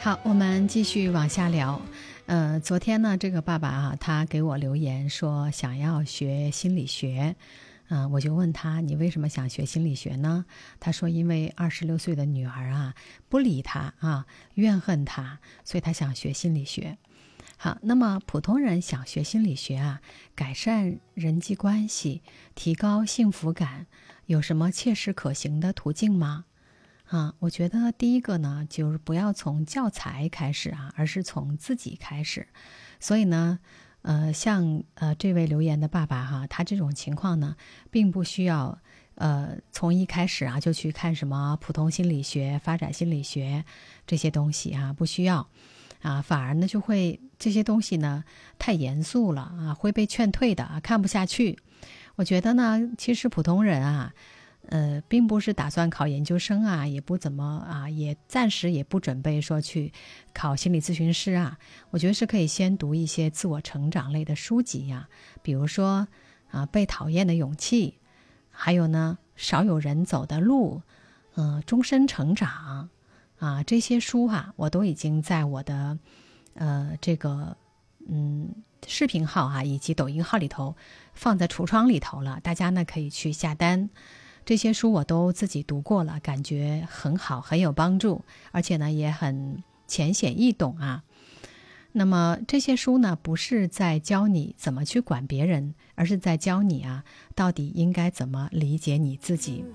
好，我们继续往下聊。昨天呢，这个爸爸啊，他给我留言说想要学心理学。我就问他，你为什么想学心理学呢？他说因为26岁的女儿啊不理他啊，怨恨他，所以他想学心理学。好，那么普通人想学心理学啊，改善人际关系，提高幸福感，有什么切实可行的途径吗？我觉得第一个呢，就是不要从教材开始啊，而是从自己开始。所以呢，像这位留言的爸爸哈，他这种情况呢，并不需要从一开始啊就去看什么普通心理学、发展心理学这些东西啊，不需要反而呢就会这些东西呢太严肃了啊，会被劝退的啊，看不下去。我觉得呢，其实普通人啊。并不是打算考研究生啊，也不怎么也暂时也不准备说去考心理咨询师啊。我觉得是可以先读一些自我成长类的书籍呀，比如说被讨厌的勇气，还有呢少有人走的路，终身成长这些书我都已经在我的这个视频号以及抖音号里头放在橱窗里头了，大家呢可以去下单。这些书我都自己读过了，感觉很好，很有帮助，而且呢也很浅显易懂啊。那么这些书呢，不是在教你怎么去管别人，而是在教你到底应该怎么理解你自己。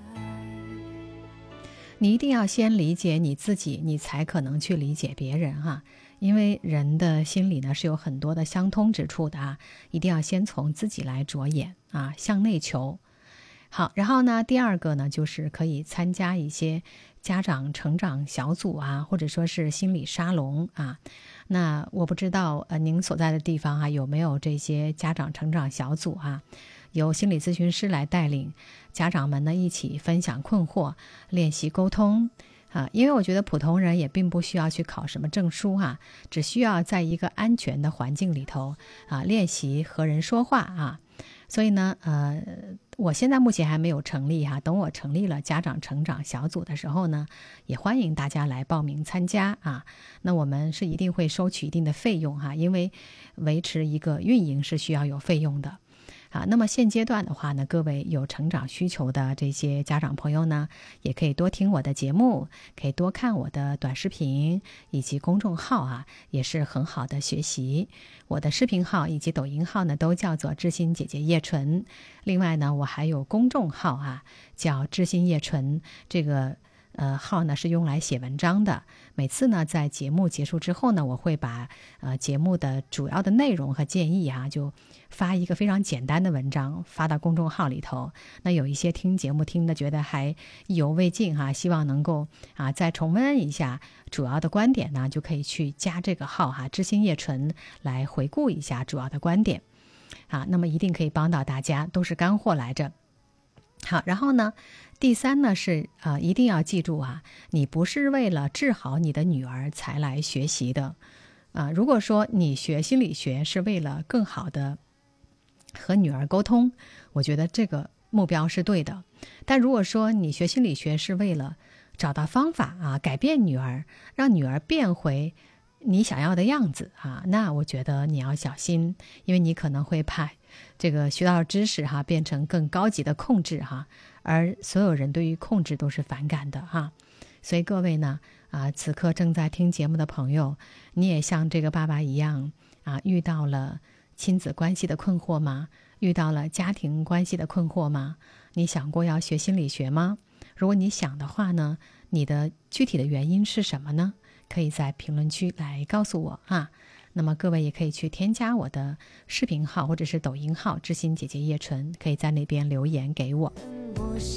你一定要先理解你自己，你才可能去理解别人因为人的心理呢是有很多的相通之处的一定要先从自己来着眼向内求。好，然后呢，第二个呢，就是可以参加一些家长成长小组或者说是心理沙龙那我不知道您所在的地方有没有这些家长成长小组由心理咨询师来带领家长们呢一起分享困惑，练习沟通因为我觉得普通人也并不需要去考什么证书只需要在一个安全的环境里头练习和人说话所以呢我现在目前还没有成立等我成立了家长成长小组的时候呢，也欢迎大家来报名参加那我们是一定会收取一定的费用因为维持一个运营是需要有费用的那么现阶段的话呢，各位有成长需求的这些家长朋友呢，也可以多听我的节目，可以多看我的短视频以及公众号也是很好的学习。我的视频号以及抖音号呢，都叫做知心姐姐叶纯。另外呢，我还有公众号叫知心叶纯，这个号呢是用来写文章的。每次呢在节目结束之后呢，我会把节目的主要的内容和建议就发一个非常简单的文章发到公众号里头。那有一些听节目听的觉得还意犹未尽希望能够再重温一下主要的观点呢，就可以去加这个号知心叶纯来回顾一下主要的观点那么一定可以帮到大家，都是干货来着。好，然后呢，第三呢是一定要记住你不是为了治好你的女儿才来学习的如果说你学心理学是为了更好的和女儿沟通，我觉得这个目标是对的。但如果说你学心理学是为了找到方法改变女儿，让女儿变回你想要的样子那我觉得你要小心，因为你可能会把这个学到的知识变成更高级的控制而所有人对于控制都是反感的所以各位呢此刻正在听节目的朋友，你也像这个爸爸一样遇到了亲子关系的困惑吗？遇到了家庭关系的困惑吗？你想过要学心理学吗？如果你想的话呢，你的具体的原因是什么呢？可以在评论区来告诉我那么各位也可以去添加我的视频号或者是抖音号知心姐姐叶纯，可以在那边留言给我。